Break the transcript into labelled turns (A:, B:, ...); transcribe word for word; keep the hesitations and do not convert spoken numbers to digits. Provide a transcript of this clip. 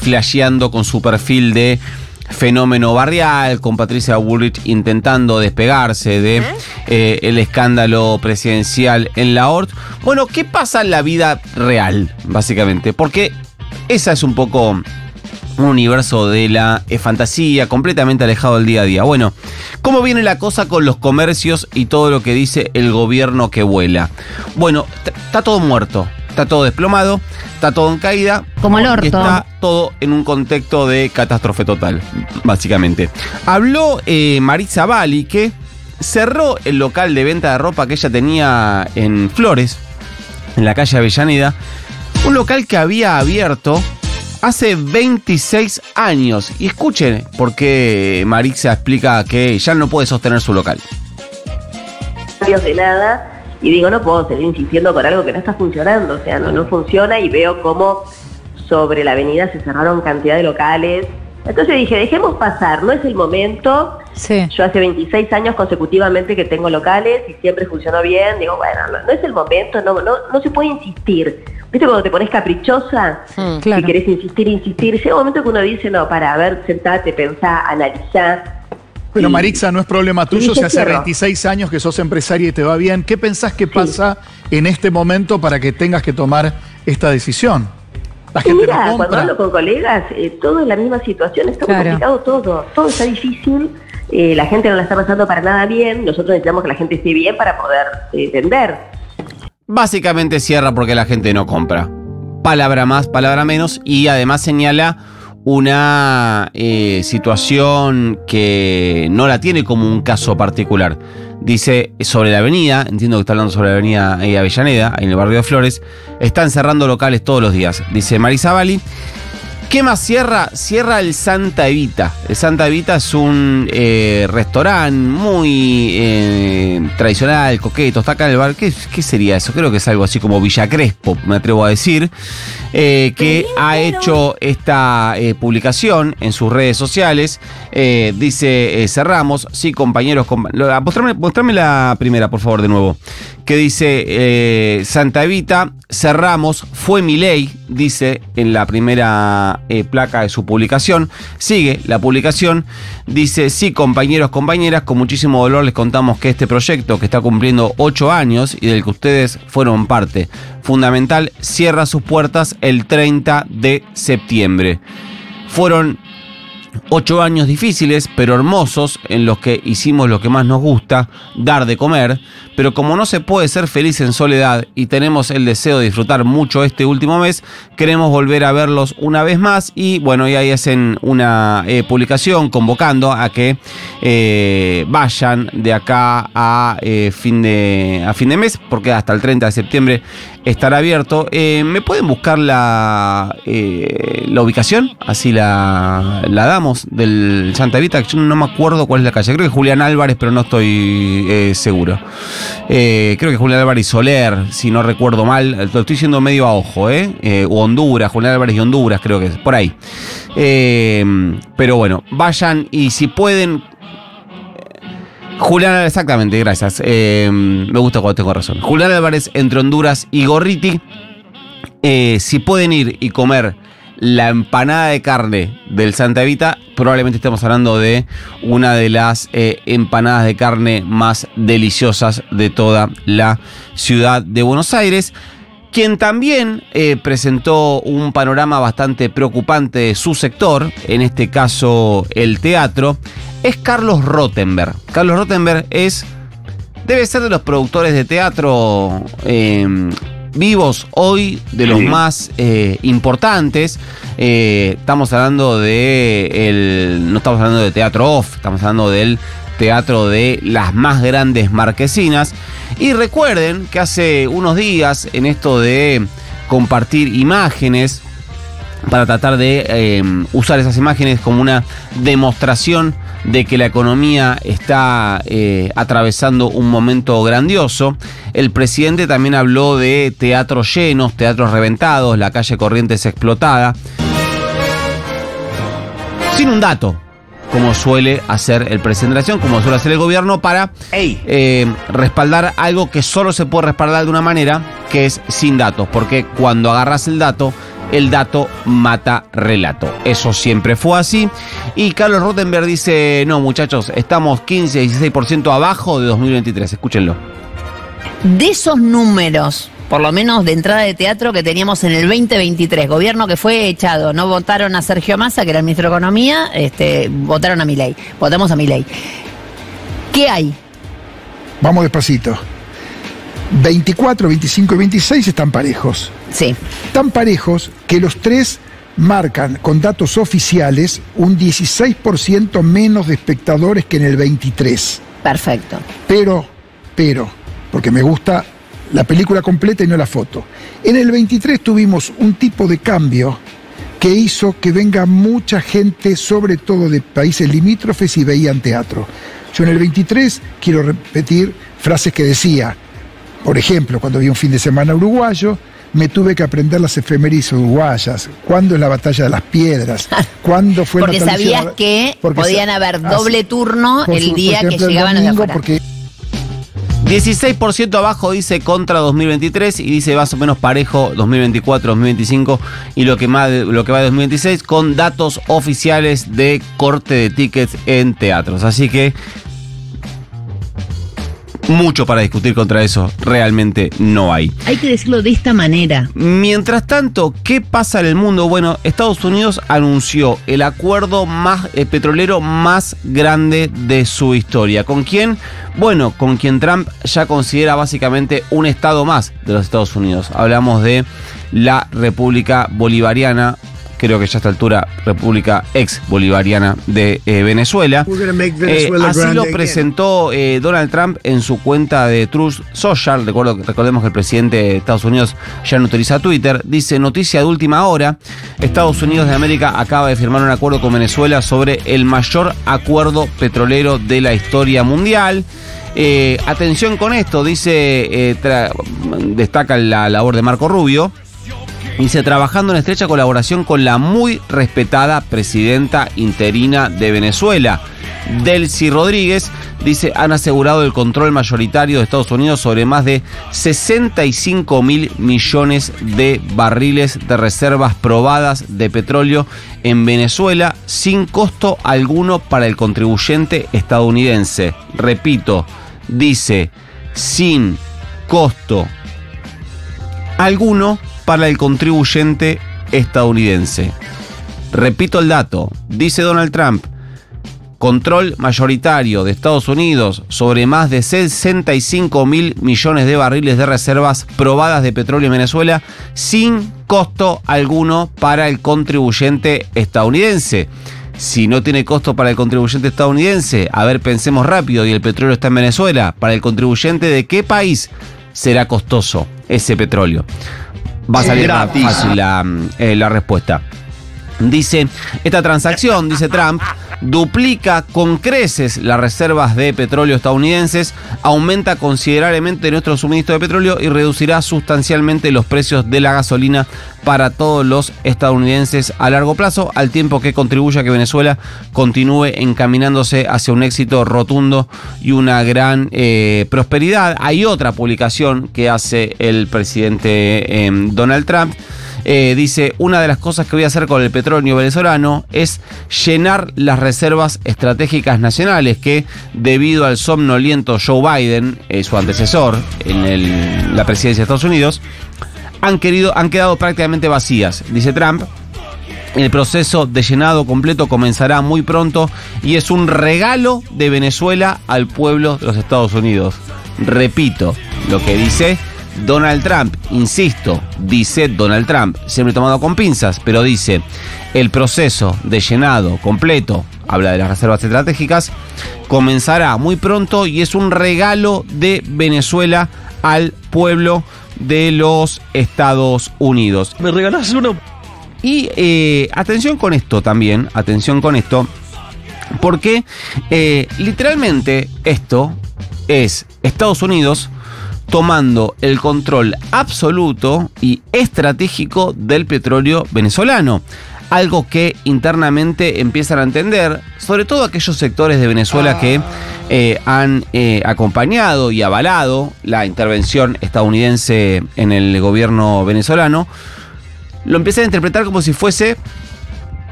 A: flasheando con su perfil de fenómeno barrial, con Patricia Bullrich intentando despegarse de eh, el escándalo presidencial en la O R T. Bueno, ¿qué pasa en la vida real, básicamente? Porque esa es un poco un universo de la eh, fantasía, completamente alejado del día a día. Bueno, ¿cómo viene la cosa con los comercios y todo lo que dice el gobierno que vuela? Bueno, está todo muerto. Está todo desplomado, está todo en caída.
B: Como el orto.
A: Está todo en un contexto de catástrofe total, básicamente. Habló eh, Marisa Bali, que cerró el local de venta de ropa que ella tenía en Flores, en la calle Avellaneda. Un local que había abierto hace veintiséis años. Y escuchen por qué Marisa explica que ya no puede sostener su local.
C: De nada. Y digo, no puedo seguir insistiendo con algo que no está funcionando, o sea, no, no funciona, y veo cómo sobre la avenida se cerraron cantidad de locales. Entonces dije, dejemos pasar, no es el momento.
B: Sí.
C: Yo hace veintiséis años consecutivamente que tengo locales y siempre funcionó bien. Digo, bueno, no, no es el momento, no, no, no se puede insistir. ¿Viste cuando te pones caprichosa?
B: Mm, claro.
C: Si querés insistir, insistir. Llega un momento que uno dice, no, para, a ver, sentate, pensá, analizá.
D: Pero Marixa, no es problema tuyo si hace
C: cierro.
D: veintiséis años que sos empresaria y te va bien. ¿Qué pensás que pasa sí. en este momento para que tengas que tomar esta decisión? La gente
C: Mira,
D: no compra.
C: Cuando hablo con colegas, eh, todo en la misma situación, está muy
B: Claro.
C: complicado todo, todo está difícil, eh, la gente no la está pasando para nada bien, nosotros necesitamos que la gente esté bien para poder eh, vender.
A: Básicamente cierra porque la gente no compra. Palabra más, palabra menos, y además señala una eh, situación que no la tiene como un caso particular. Dice, sobre la avenida, entiendo que está hablando sobre la avenida eh, Avellaneda, en el barrio de Flores, están cerrando locales todos los días. Dice Marisa Bali. ¿Qué más cierra? Cierra el Santa Evita. El Santa Evita es un eh, restaurante muy eh, tradicional, coqueto, está acá en el bar. ¿Qué, ¿Qué sería eso? Creo que es algo así como Villa Crespo, me atrevo a decir, eh, que ha hecho esta eh, publicación en sus redes sociales. Eh, dice, eh, cerramos, sí, compañeros, compa mostrame, mostrame la primera, por favor, de nuevo. Que dice, eh, Santa Evita, cerramos, fue mi ley, dice en la primera eh, placa de su publicación. Sigue la publicación, dice, sí, compañeros, compañeras, con muchísimo dolor les contamos que este proyecto, que está cumpliendo ocho años y del que ustedes fueron parte fundamental, cierra sus puertas el treinta de septiembre. Fueron ocho años difíciles, pero hermosos, en los que hicimos lo que más nos gusta, dar de comer, pero como no se puede ser feliz en soledad y tenemos el deseo de disfrutar mucho este último mes, queremos volver a verlos una vez más y bueno, y ahí hacen una eh, publicación convocando a que eh, vayan de acá a, eh, fin de, a fin de mes, porque hasta el treinta de septiembre estará abierto. Eh, ¿Me pueden buscar la, eh, la ubicación? Así la, la damos del Santa Evita. Yo no me acuerdo cuál es la calle. Creo que Julián Álvarez, pero no estoy eh, seguro. Eh, creo que Julián Álvarez y Soler, si no recuerdo mal. Lo estoy diciendo medio a ojo, ¿eh? eh o Honduras, Julián Álvarez y Honduras, creo que es por ahí. Eh, pero bueno, vayan y si pueden. Julián, exactamente, gracias. Eh, me gusta cuando tengo razón. Julián Álvarez entre Honduras y Gorriti. Eh, si pueden ir y comer la empanada de carne del Santa Evita, probablemente estemos hablando de una de las eh, empanadas de carne más deliciosas de toda la ciudad de Buenos Aires. Quien también eh, presentó un panorama bastante preocupante de su sector, en este caso el teatro, es Carlos Rottenberg. Carlos Rottenberg es, debe ser de los productores de teatro eh, vivos hoy, de los sí. más eh, importantes. Eh, estamos hablando de, el, no estamos hablando de Teatro Off, estamos hablando del teatro de las más grandes marquesinas. Y recuerden que hace unos días, en esto de compartir imágenes, para tratar de eh, usar esas imágenes como una demostración de que la economía está eh, atravesando un momento grandioso, el presidente también habló de teatros llenos, teatros reventados, la calle Corrientes explotada, sin un dato, como suele hacer el presidente de la Nación, como suele hacer el gobierno, para eh, respaldar algo que solo se puede respaldar de una manera, que es sin datos, porque cuando agarras el dato el dato mata relato. Eso siempre fue así. Y Carlos Rottenberg dice, no muchachos, estamos quince a dieciséis por ciento abajo de dos mil veintitrés. Escúchenlo.
B: De esos números, por lo menos de entrada de teatro que teníamos en el veinte veintitrés, gobierno que fue echado, no votaron a Sergio Massa, que era el ministro de Economía, este, votaron a Milei, votamos a Milei. ¿Qué hay?
E: Vamos despacito. veinticuatro, veinticinco y veintiséis están parejos.
B: Sí.
E: Tan parejos que los tres marcan con datos oficiales un dieciséis por ciento menos de espectadores que en el veintitrés.
B: Perfecto.
E: Pero, pero, porque me gusta la película completa y no la foto. En el veintitrés tuvimos un tipo de cambio que hizo que venga mucha gente, sobre todo de países limítrofes, y veían teatro. Yo en el veintitrés quiero repetir frases que decía. Por ejemplo, cuando vi un fin de semana uruguayo, me tuve que aprender las efemérides uruguayas. ¿Cuándo es la batalla de las piedras? ¿Cuándo fue
B: porque
E: la
B: sabías que
E: porque
B: podían haber doble
E: así,
B: turno el
E: su,
B: día
E: ejemplo,
B: que llegaban los de afuera.
E: Porque
A: dieciséis por ciento abajo dice contra dos mil veintitrés y dice más o menos parejo dos mil veinticuatro, dos mil veinticinco y lo que, más, lo que va de dos mil veintiséis con datos oficiales de corte de tickets en teatros. Así que mucho para discutir contra eso, realmente no hay.
B: Hay que decirlo de esta manera.
A: Mientras tanto, ¿qué pasa en el mundo? Bueno, Estados Unidos anunció el acuerdo más eh, petrolero más grande de su historia. ¿Con quién? Bueno, con quien Trump ya considera básicamente un estado más de los Estados Unidos. Hablamos de la República Bolivariana, creo que ya a esta altura República ex bolivariana de eh, Venezuela. Eh, así lo presentó eh, Donald Trump en su cuenta de Truth Social. Recuerdo, recordemos que el presidente de Estados Unidos ya no utiliza Twitter. Dice, noticia de última hora, Estados Unidos de América acaba de firmar un acuerdo con Venezuela sobre el mayor acuerdo petrolero de la historia mundial. Eh, atención con esto, dice, eh, tra- destaca la labor de Marco Rubio. Dice, trabajando en estrecha colaboración con la muy respetada presidenta interina de Venezuela, Delcy Rodríguez, dice, han asegurado el control mayoritario de Estados Unidos sobre más de sesenta y cinco mil millones de barriles de reservas probadas de petróleo en Venezuela sin costo alguno para el contribuyente estadounidense. Repito, dice, sin costo alguno para el contribuyente estadounidense. Repito el dato, dice Donald Trump, control mayoritario de Estados Unidos sobre más de sesenta y cinco mil millones de barriles de reservas probadas de petróleo en Venezuela sin costo alguno para el contribuyente estadounidense. Si no tiene costo para el contribuyente estadounidense, a ver, pensemos rápido, y el petróleo está en Venezuela, ¿para el contribuyente de qué país será costoso ese petróleo? Va a salir gratis. Fácil la, eh, la respuesta. Dice, esta transacción, dice Trump, duplica con creces las reservas de petróleo estadounidenses, aumenta considerablemente nuestro suministro de petróleo y reducirá sustancialmente los precios de la gasolina para todos los estadounidenses a largo plazo, al tiempo que contribuye a que Venezuela continúe encaminándose hacia un éxito rotundo y una gran eh, prosperidad. Hay otra publicación que hace el presidente eh, Donald Trump. Eh, dice, una de las cosas que voy a hacer con el petróleo venezolano es llenar las reservas estratégicas nacionales que, debido al somnoliento Joe Biden, eh, su antecesor en el, la presidencia de Estados Unidos, han, querido, han quedado prácticamente vacías, dice Trump. El proceso de llenado completo comenzará muy pronto y es un regalo de Venezuela al pueblo de los Estados Unidos. Repito lo que dice Donald Trump, insisto, dice Donald Trump, siempre tomado con pinzas, pero dice, el proceso de llenado completo, habla de las reservas estratégicas, comenzará muy pronto y es un regalo de Venezuela al pueblo de los Estados Unidos.
F: ¿Me regalás uno?
A: Y eh, atención con esto también, atención con esto, porque eh, literalmente esto es Estados Unidos tomando el control absoluto y estratégico del petróleo venezolano. Algo que internamente empiezan a entender, sobre todo aquellos sectores de Venezuela ah. que eh, han eh, acompañado y avalado la intervención estadounidense en el gobierno venezolano. lo empiezan a interpretar como si fuese